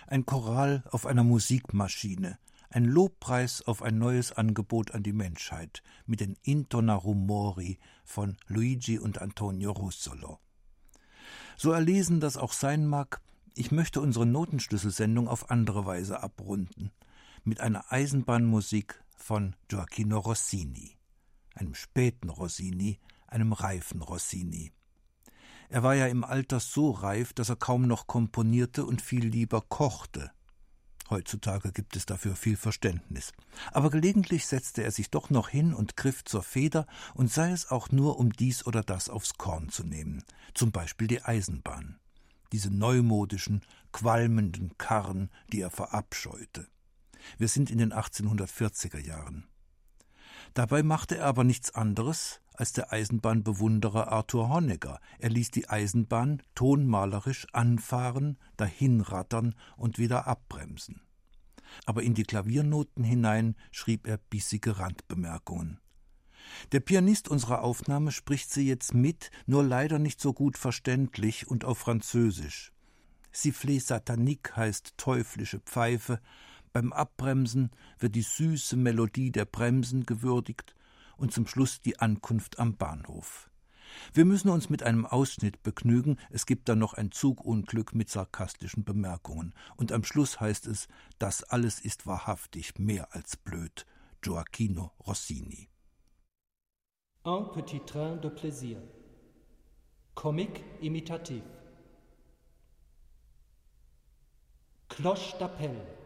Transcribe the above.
Ein Choral auf einer Musikmaschine, ein Lobpreis auf ein neues Angebot an die Menschheit mit den Intonarumori von Luigi und Antonio Russolo. So erlesen das auch sein mag, ich möchte unsere Notenschlüsselsendung auf andere Weise abrunden, mit einer Eisenbahnmusik von Gioacchino Rossini, einem späten Rossini, einem reifen Rossini. Er war ja im Alter so reif, dass er kaum noch komponierte und viel lieber kochte. Heutzutage gibt es dafür viel Verständnis. Aber gelegentlich setzte er sich doch noch hin und griff zur Feder, und sei es auch nur, um dies oder das aufs Korn zu nehmen. Zum Beispiel die Eisenbahn. Diese neumodischen, qualmenden Karren, die er verabscheute. Wir sind in den 1840er Jahren. Dabei machte er aber nichts anderes als der Eisenbahnbewunderer Arthur Honegger. Er ließ die Eisenbahn tonmalerisch anfahren, dahinrattern und wieder abbremsen. Aber in die Klaviernoten hinein schrieb er bissige Randbemerkungen. Der Pianist unserer Aufnahme spricht sie jetzt mit, nur leider nicht so gut verständlich und auf Französisch. Sifflet satanique heißt teuflische Pfeife. Beim Abbremsen wird die süße Melodie der Bremsen gewürdigt und zum Schluss die Ankunft am Bahnhof. Wir müssen uns mit einem Ausschnitt begnügen, es gibt dann noch ein Zugunglück mit sarkastischen Bemerkungen. Und am Schluss heißt es, das alles ist wahrhaftig mehr als blöd. Gioacchino Rossini. Un petit train de plaisir. Comique imitatif. Cloche d'appel.